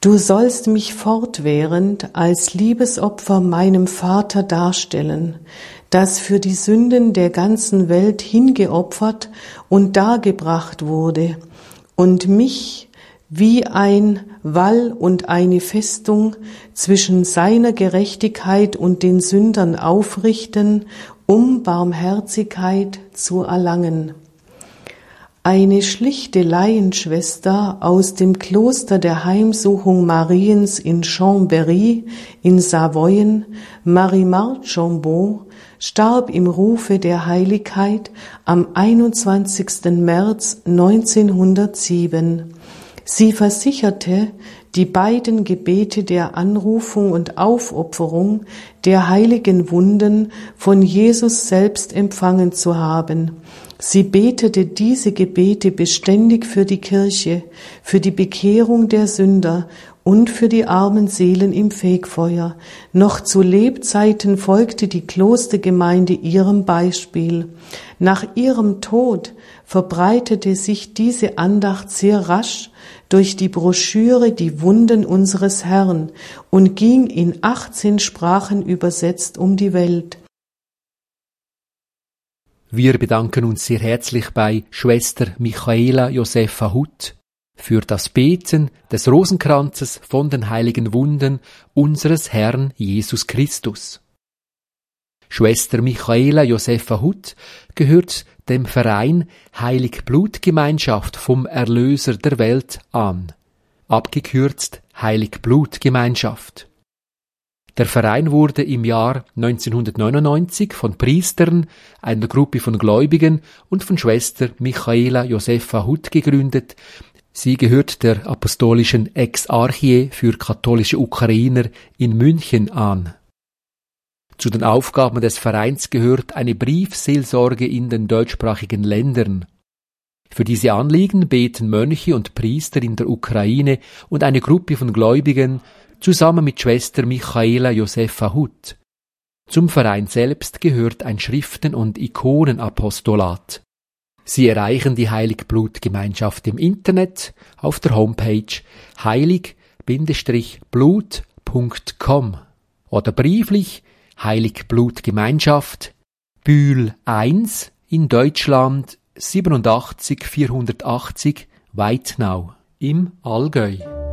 Du sollst mich fortwährend als Liebesopfer meinem Vater darstellen, das für die Sünden der ganzen Welt hingeopfert und dargebracht wurde, und mich wie ein Wall und eine Festung zwischen seiner Gerechtigkeit und den Sündern aufrichten, um Barmherzigkeit zu erlangen. Eine schlichte Laienschwester aus dem Kloster der Heimsuchung Mariens in Chambéry in Savoyen, Marie-Marthe Chambaud, starb im Rufe der Heiligkeit am 21. März 1907. Sie versicherte, die beiden Gebete der Anrufung und Aufopferung der heiligen Wunden von Jesus selbst empfangen zu haben. Sie betete diese Gebete beständig für die Kirche, für die Bekehrung der Sünder und für die armen Seelen im Fegfeuer. Noch zu Lebzeiten folgte die Klostergemeinde ihrem Beispiel. Nach ihrem Tod verbreitete sich diese Andacht sehr rasch durch die Broschüre Die Wunden unseres Herrn und ging in 18 Sprachen übersetzt um die Welt. Wir bedanken uns sehr herzlich bei Schwester Michaela Josepha Huth für das Beten des Rosenkranzes von den heiligen Wunden unseres Herrn Jesus Christus. Schwester Michaela Josepha Huth gehört dem Verein Heilig-Blut-Gemeinschaft vom Erlöser der Welt an, abgekürzt Heilig-Blut-Gemeinschaft. Der Verein wurde im Jahr 1999 von Priestern, einer Gruppe von Gläubigen und von Schwester Michaela Josepha Huth gegründet. Sie gehört der apostolischen Exarchie für katholische Ukrainer in München an. Zu den Aufgaben des Vereins gehört eine Briefseelsorge in den deutschsprachigen Ländern. Für diese Anliegen beten Mönche und Priester in der Ukraine und eine Gruppe von Gläubigen zusammen mit Schwester Michaela Josepha Huth. Zum Verein selbst gehört ein Schriften- und Ikonenapostolat. Sie erreichen die Heilig-Blut-Gemeinschaft im Internet auf der Homepage heilig-blut.com oder brieflich Heilig-Blut-Gemeinschaft, Bühl 1 in Deutschland 87 480 Weitnau im Allgäu.